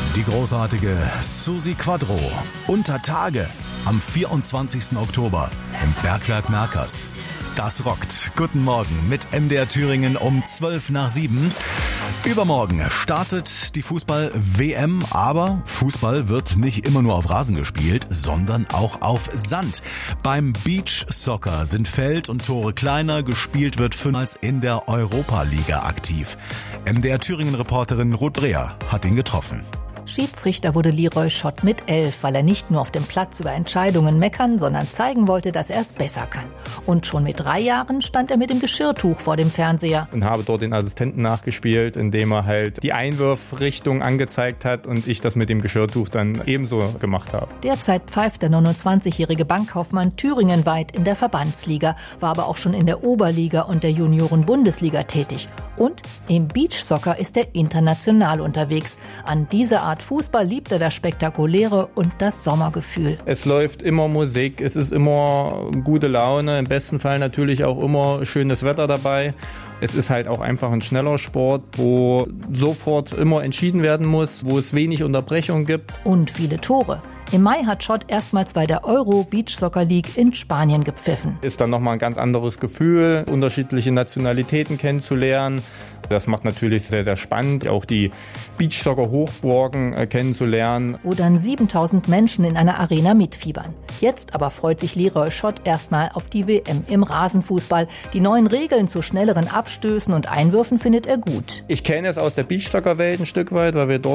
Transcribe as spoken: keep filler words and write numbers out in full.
Die großartige Susi Quadro unter Tage am vierundzwanzigsten Oktober im Bergwerk Merkers. Das rockt. Guten Morgen mit M D R Thüringen um zwölf nach sieben. Übermorgen startet die Fußball-W M, aber Fußball wird nicht immer nur auf Rasen gespielt, sondern auch auf Sand. Beim Beach Soccer sind Feld und Tore kleiner, gespielt wird fünfmal in der Europa-Liga aktiv. M D R Thüringen-Reporterin Ruth Breher hat ihn getroffen. Schiedsrichter wurde Leroy Schott mit elf, weil er nicht nur auf dem Platz über Entscheidungen meckern, sondern zeigen wollte, dass er es besser kann. Und schon mit drei Jahren stand er mit dem Geschirrtuch vor dem Fernseher. Und habe dort den Assistenten nachgespielt, indem er halt die Einwurfrichtung angezeigt hat und ich das mit dem Geschirrtuch dann ebenso gemacht habe. Derzeit pfeift der neunundzwanzigjährige Bankkaufmann thüringenweit in der Verbandsliga, war aber auch schon in der Oberliga und der Junioren-Bundesliga tätig. Und im Beachsoccer ist er international unterwegs. An dieser Art Fußball liebt er das Spektakuläre und das Sommergefühl. Es läuft immer Musik, es ist immer gute Laune, im besten Fall natürlich auch immer schönes Wetter dabei. Es ist halt auch einfach ein schneller Sport, wo sofort immer entschieden werden muss, wo es wenig Unterbrechung gibt. Und viele Tore. Im Mai hat Schott erstmals bei der Euro Beach Soccer League in Spanien gepfiffen. Ist dann nochmal ein ganz anderes Gefühl, unterschiedliche Nationalitäten kennenzulernen. Das macht natürlich sehr, sehr spannend, auch die Beachsoccer-Hochburgen äh, kennenzulernen. Wo dann siebentausend Menschen in einer Arena mitfiebern. Jetzt aber freut sich Leroy Schott erstmal auf die W M im Rasenfußball. Die neuen Regeln zu schnelleren Abstößen und Einwürfen findet er gut. Ich kenne es aus der Beachsoccer-Welt ein Stück weit, weil wir dort